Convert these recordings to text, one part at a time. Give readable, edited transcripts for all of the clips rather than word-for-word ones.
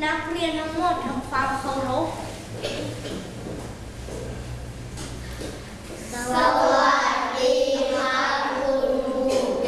นักเรียนทั้งหมดทำความเคารพสวัสดีครับคุณครู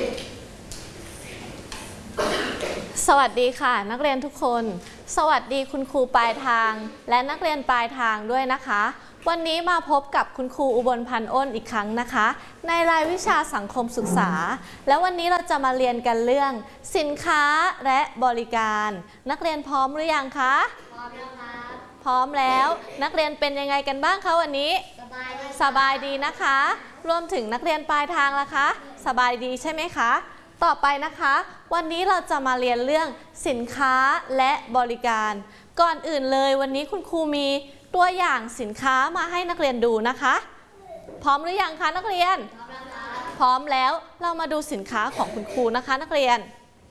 สวัสดีค่ะนักเรียนทุกคนสวัสดีคุณครูปลายทางและนักเรียนปลายทางด้วยนะคะวันนี้มาพบกับคุณครูอุบลพันธ์อ้นอีกครั้งนะคะในรายวิชาสังคมศึกษาแล้ววันนี้เราจะมาเรียนกันเรื่องสินค้าและบริการนักเรียนพร้อมหรือยังคะพร้อมแล้วครับพร้อมแล้วนักเรียนเป็นยังไงกันบ้างคะวันนี้สบายดีนะคะรวมถึงนักเรียนปลายทางล่ะคะสบายดีใช่ไหมคะต่อไปนะคะวันนี้เราจะมาเรียนเรื่องสินค้าและบริการก่อนอื่นเลยวันนี้คุณครูมีตัวอย่างสินค้ามาให้นักเรียนดูนะคะพร้อมหรือยังคะนักเรียนพร้อมแล้วเรามาดูสินค้าของคุณครูนะคะนักเรียน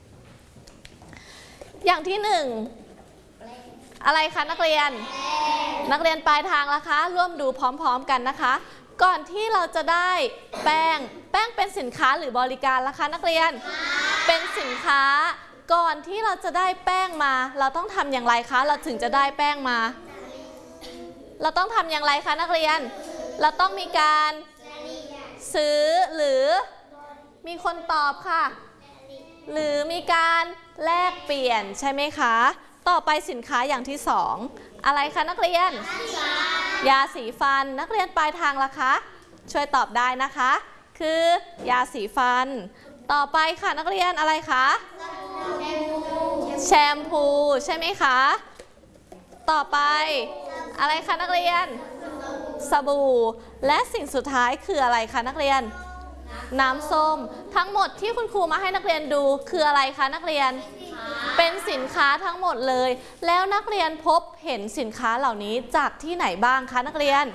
อย่างที่หนึ่งอะไรคะนักเรียนปลายทางล่ะคะร่วมดูพร้อมๆกันนะคะก่อนที่เราจะได้แป้งเป็นสินค้าหรือบริการล่ะคะนักเรียนเป็นสินค้าก่อนที่เราจะได้แป้งมาเราต้องทำอย่างไรคะเราถึงจะได้แป้งมาเราต้องทำอย่างไรคะนักเรียนเราต้องมีการซื้อหรือมีคนตอบค่ะหรือมีการแลกเปลี่ยนใช่ไหมคะต่อไปสินค้าอย่างที่สองอะไรคะนักเรียนยาสีฟันนักเรียนปลายทางล่ะคะช่วยตอบได้นะคะคือยาสีฟันต่อไปค่ะนักเรียนอะไรคะแชมพูใช่ไหมคะต่อไปอะไรคะนักเรียนสบู่และสิ่งสุดท้ายคืออะไรคะนักเรียนน้ำส้มทั้งหมดที่คุณครูมาให้นักเรียนดูคืออะไรคะนักเรียนเป็นสินค้าทั้งหมดเลยแล้วนักเรียนพบเห็นสินค้าเหล่านี้จากที่ไหนบ้างคะนักเรียน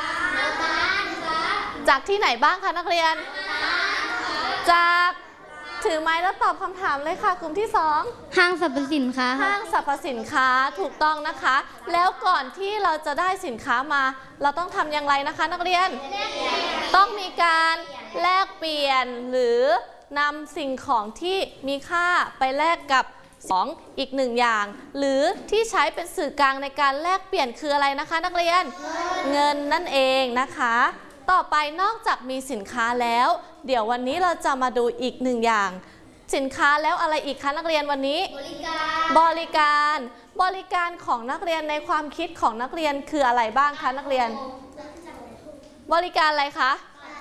จากที่ไหนบ้างคะนักเรียนจากถือไม้แล้วตอบคำถามเลยค่ะกลุ่มที่2 ห้างสรรพสินค้าห้างสรรพสินค้าถูกต้องนะคะแล้วก่อนที่เราจะได้สินค้ามาเราต้องทำอย่างไรนะคะนักเรียนต้องมีการแลกเปลี่ยนหรือนำสิ่งของที่มีค่าไปแลกกับอีก1อย่างหรือที่ใช้เป็นสื่อกลางในการแลกเปลี่ยนคืออะไรนะคะนักเรียนเงินนั่นเองนะคะต่อไปนอกจากมีสินค้าแล้วเดี๋ยววันนี้เราจะมาดูอีก1อย่างสินค้าแล้วอะไรอีกคะนักเรียนวันนี้บริการของนักเรียนในความคิดของนักเรียนคืออะไรบ้างคะนักเรียนบริการอะไรคะ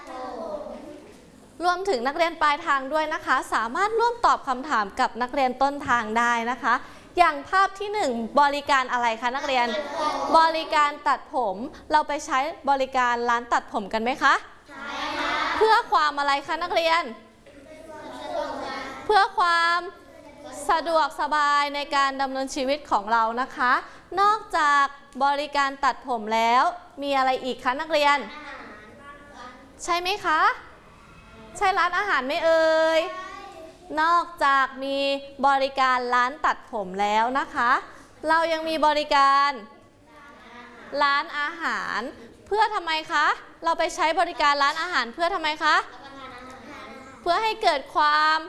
รวมถึงนักเรียนปลายทางด้วยนะคะสามารถร่วมตอบคำถามกับนักเรียนต้นทางได้นะคะอย่างภาพที่1บริการอะไรคะนักเรียนบริการตัดผมเราไปใช้บริการร้านตัดผมกันไหมคะใช่ค่ะเพื่อความอะไรคะนักเรียนเพื่อความสะดวกสบายในการดำเนินชีวิตของเรานะคะนอกจากบริการตัดผมแล้วมีอะไรอีกคะนักเรียนใช่ไหมคะใช่ร้านอาหารไหมเอ่ยนอกจากมีบริการร้านตัดผมแล้วนะคะเรายังมีบริการร้านอาหารเพื่อทำไมคะเราไปใช้บริการร้านอาหารเพื่อทำไมคะเพื่อให้เกิดความ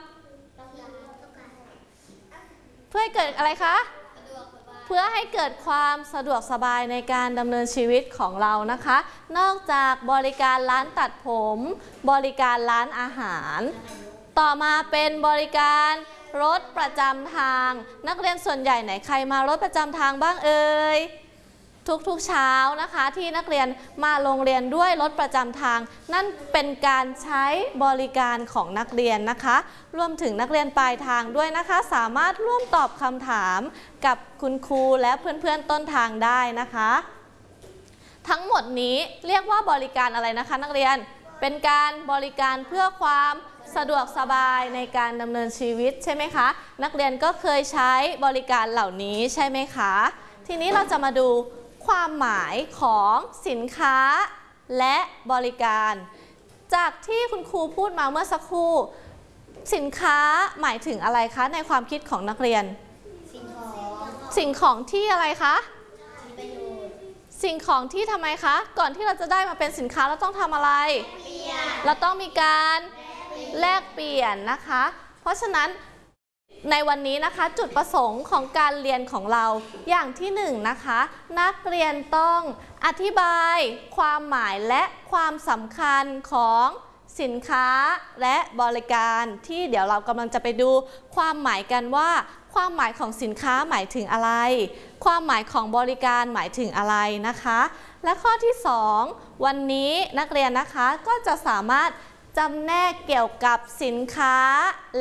เพื่อให้เกิดอะไรคะเพื่อให้เกิดความสะดวกสบายในการดำเนินชีวิตของเรานะคะนอกจากบริการร้านตัดผมบริการร้านอาหารต่อมาเป็นบริการรถประจำทางนักเรียนส่วนใหญ่ไหนใครมารถประจำทางบ้างเอ่ยทุกเช้านะคะที่นักเรียนมาโรงเรียนด้วยรถประจำทางนั่นเป็นการใช้บริการของนักเรียนนะคะรวมถึงนักเรียนปลายทางด้วยนะคะสามารถร่วมตอบคำถามกับคุณครูและเพื่อนๆต้นทางได้นะคะทั้งหมดนี้เรียกว่าบริการอะไรนะคะนักเรียนเป็นการบริการเพื่อความสะดวกสบายในการดำเนินชีวิตใช่ไหมคะนักเรียนก็เคยใช้บริการเหล่านี้ใช่ไหมคะทีนี้เราจะมาดูความหมายของสินค้าและบริการจากที่คุณครูพูดมาเมื่อสักครู่สินค้าหมายถึงอะไรคะในความคิดของนักเรียนสิ่งของที่อะไรคะสิ่งของที่ทำไมคะก่อนที่เราจะได้มาเป็นสินค้าเราต้องทำอะไรเราต้องมีการแลกเปลี่ยนนะคะเพราะฉะนั้นในวันนี้นะคะจุดประสงค์ของการเรียนของเราอย่างที่หนึ่งนะคะนักเรียนต้องอธิบายความหมายและความสำคัญของสินค้าและบริการที่เดี๋ยวเรากำลังจะไปดูความหมายกันว่าความหมายของสินค้าหมายถึงอะไรความหมายของบริการหมายถึงอะไรนะคะและข้อที่2วันนี้นักเรียนนะคะก็จะสามารถจำแนกเกี่ยวกับสินค้า